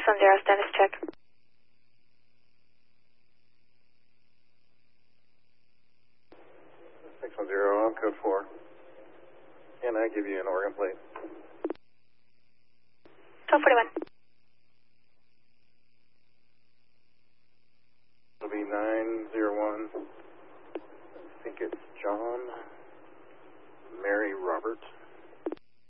610, status check. On code 4. Can I give you an Oregon plate? 1241. It'll be 901. I think it's John, Mary, Robert.